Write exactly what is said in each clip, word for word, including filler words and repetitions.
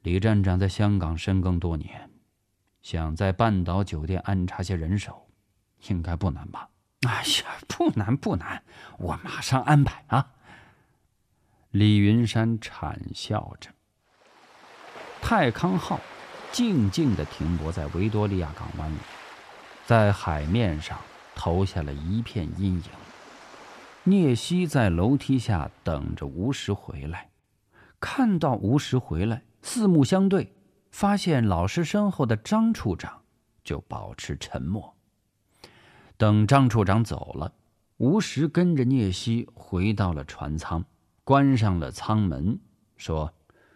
李站长在香港深耕多年，想在半岛酒店安插些人手，应该不难吧？ 哎呀，不难不难，我马上安排啊！ 李云山惨笑着。泰康号静静地停泊在维多利亚港湾里，在海面上投下了一片阴影。聂西在楼梯下等着吴石回来，看到吴石回来，四目相对，发现老师身后的张处长，就保持沉默。等张处长走了，吴石跟着聂西回到了船舱，关上了舱门，说：“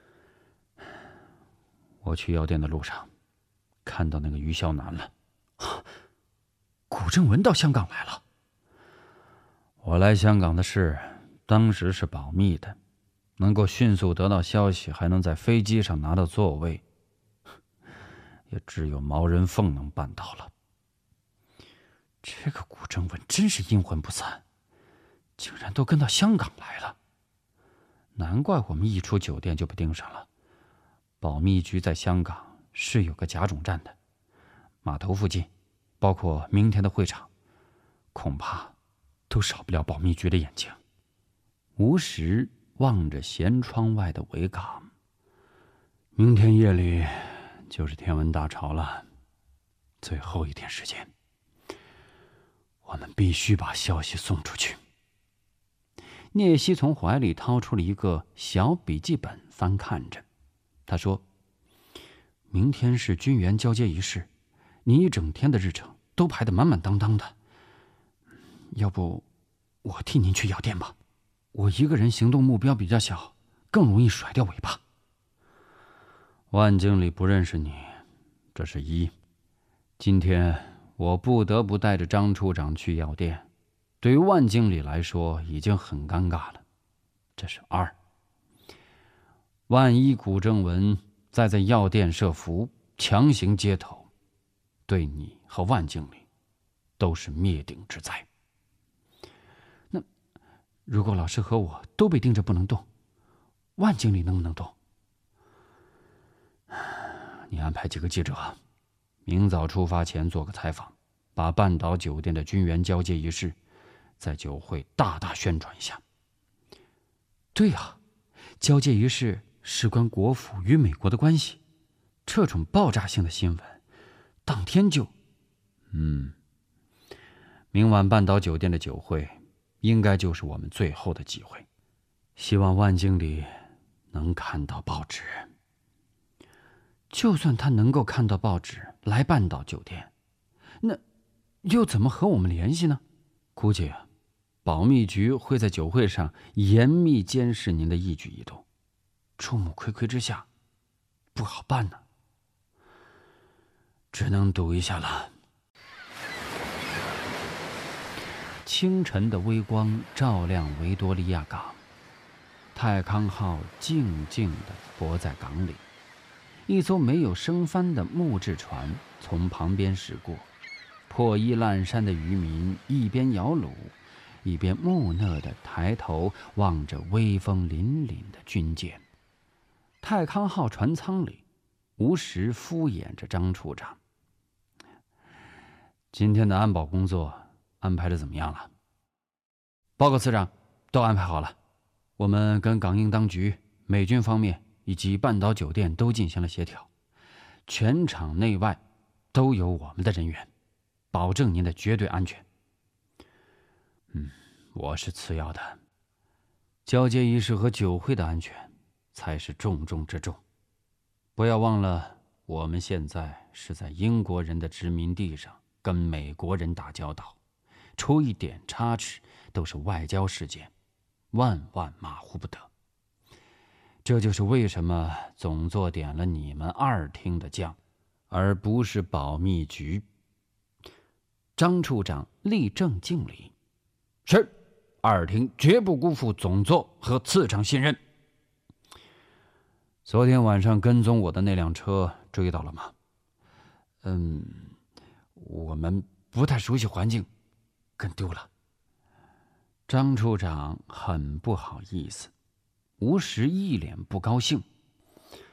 我去药店的路上，看到那个于霄南了。 古正文到香港来了。 我来香港的事，当时是保密的，能够迅速得到消息，还能在飞机上拿到座位，也只有毛人凤能办到了。 这个古正文真是阴魂不散，竟然都跟到香港来了。 难怪我们一出酒店就被盯上了。保密局在香港是有个甲种站的，码头附近，包括明天的会场，恐怕都少不了保密局的眼睛。”吴石望着舷窗外的维港，明天夜里就是天文大潮了，最后一天时间，我们必须把消息送出去。聂西从怀里掏出了一个小笔记本，翻看着。他说：“明天是军员交接仪式，你一整天的日程都排得满满当当的。要不我替您去药店吧？我一个人行动目标比较小，更容易甩掉尾巴。”万经理不认识你，这是一。今天我不得不带着张处长去药店，对于万经理来说已经很尴尬了，这是二。万一古正文再在药店设伏，强行接头，对你和万经理都是灭顶之灾。那如果老师和我都被盯着不能动，万经理能不能动？你安排几个记者，明早出发前做个采访，把半岛酒店的军员交接仪式在酒会大大宣传一下。对啊，交接仪式事关国府与美国的关系，这种爆炸性的新闻当天就……嗯，明晚半岛酒店的酒会应该就是我们最后的机会，希望万经理能看到报纸。就算他能够看到报纸来半岛酒店，那又怎么和我们联系呢？估计啊，保密局会在酒会上严密监视您的一举一动，众目睽睽之下，不好办呢。只能赌一下了。清晨的微光照亮维多利亚港，泰康号静静地泊在港里。一艘没有升帆的木质船从旁边驶过，破衣烂衫的渔民一边摇橹，一边木讷地抬头望着威风凛凛的军舰。泰康号船舱里，吴石敷衍着张处长：“今天的安保工作安排的怎么样了？”“报告次长，都安排好了。我们跟港英当局、美军方面以及半岛酒店都进行了协调，全场内外都有我们的人员，保证您的绝对安全。”“嗯，我是次要的，交接仪式和酒会的安全才是重中之重。不要忘了，我们现在是在英国人的殖民地上跟美国人打交道，出一点差池都是外交事件，万万马虎不得。这就是为什么总座点了你们二厅的将，而不是保密局。”张处长立正敬礼：“是，二厅绝不辜负总座和次长信任。”“昨天晚上跟踪我的那辆车追到了吗？”“嗯，我们不太熟悉环境，跟丢了。”张处长很不好意思。吴石一脸不高兴：“